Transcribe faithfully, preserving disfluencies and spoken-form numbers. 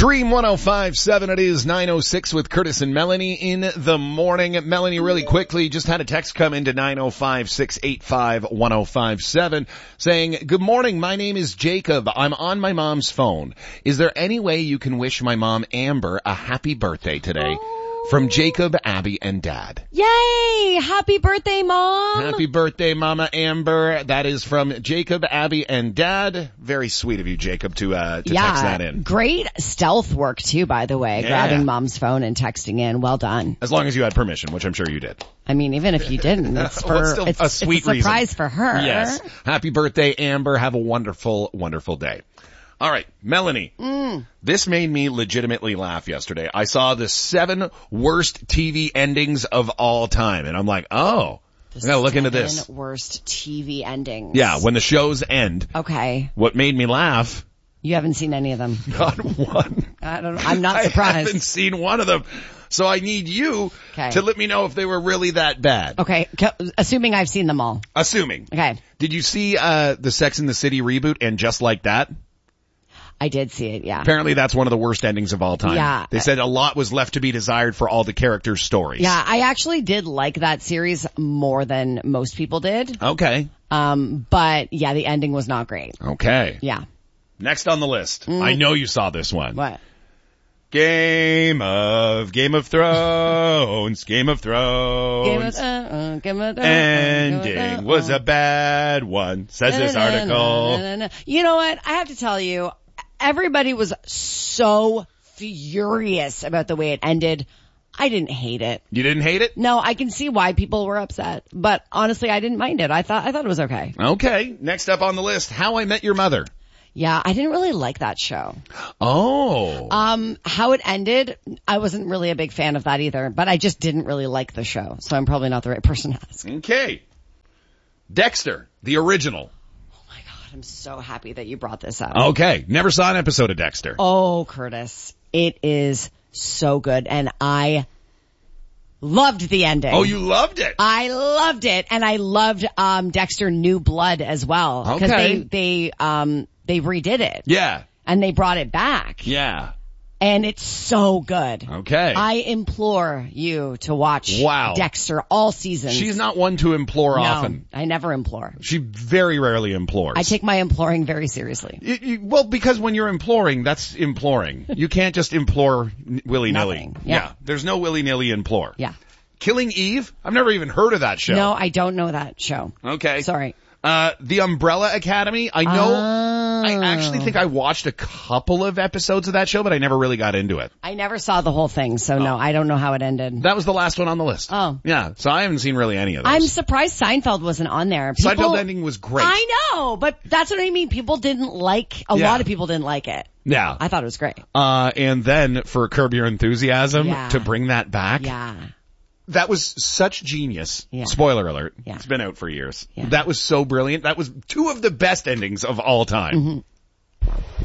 Dream one oh five point seven, it is nine oh six with Curtis and Melanie in the morning. Melanie, really quickly, just had a text come into nine oh five, six eight five, one oh five seven saying, good morning, my name is Jacob. I'm on my mom's phone. Is there any way you can wish my mom Amber a happy birthday today? From Jacob, Abby, and Dad. Yay! Happy birthday, Mom! Happy birthday, Mama Amber. That is from Jacob, Abby, and Dad. Very sweet of you, Jacob, to uh to yeah, text that in. Great stealth work, too, by the way. Yeah. Grabbing Mom's phone and texting in. Well done. As long as you had permission, which I'm sure you did. I mean, even if you didn't, it's for well, it's still it's, a sweet it's a surprise reason. for her. Yes. Happy birthday, Amber. Have a wonderful, wonderful day. All right, Melanie, mm. this made me legitimately laugh yesterday. I saw the seven worst T V endings of all time, and I'm like, oh, the I gotta look into this. seven worst T V endings. Yeah, when the shows end. Okay. What made me laugh? You haven't seen any of them. Not one. I don't. I'm not surprised. I haven't seen one of them. So I need you okay. to let me know if they were really that bad. Okay, assuming I've seen them all. Assuming. Okay. Did you see uh the Sex and the City reboot and Just Like That? I did see it, yeah. Apparently that's one of the worst endings of all time. Yeah. They said a lot was left to be desired for all the characters' stories. Yeah, I actually did like that series more than most people did. Okay. Um, but yeah, the ending was not great. Okay. Yeah. Next on the list. Mm. I know you saw this one. What? Game of, Game of Thrones, Game of Thrones. Game of, uh, uh, Game of, uh, Ending uh, uh, was a bad one, says this article. Na, na, na, na. You know what? I have to tell you, everybody was so furious about the way it ended. I didn't hate it. You didn't hate it? No, I can see why people were upset, but honestly, I didn't mind it. I thought, I thought it was okay. Okay. Next up on the list, How I Met Your Mother. Yeah, I didn't really like that show. Oh. Um, how it ended, I wasn't really a big fan of that either, but I just didn't really like the show, so I'm probably not the right person to ask. Okay. Dexter, the original. I'm so happy that you brought this up. Okay. Never saw an episode of Dexter. Oh, Curtis. It is so good. And I loved the ending. Oh, you loved it? I loved it. And I loved, um, Dexter New Blood as well. Cause Okay. they, they, um, they redid it. Yeah. And they brought it back. Yeah. And it's so good. Okay. I implore you to watch Wow. Dexter all seasons. She's not one to implore no, often. I never implore. She very rarely implores. I take my imploring very seriously. You, you, well, because when you're imploring, that's imploring. You can't just implore n- willy-nilly. Nothing. Yeah. There's no willy-nilly implore. Yeah. Killing Eve? I've never even heard of that show. No, I don't know that show. Okay. Sorry. Uh, The Umbrella Academy? I know, Oh. I actually think I watched a couple of episodes of that show, but I never really got into it. I never saw the whole thing, so no, I don't know how it ended. That was the last one on the list. Oh. Yeah, so I haven't seen really any of those. I'm surprised Seinfeld wasn't on there. People, Seinfeld ending was great. I know, but that's what I mean. People didn't like, a Yeah. lot of people didn't like it. Yeah. I thought it was great. Uh, and then for Curb Your Enthusiasm, Yeah. to bring that back. Yeah. That was such genius. Yeah. Spoiler alert. Yeah. It's been out for years. Yeah. That was so brilliant. That was two of the best endings of all time. Mm-hmm.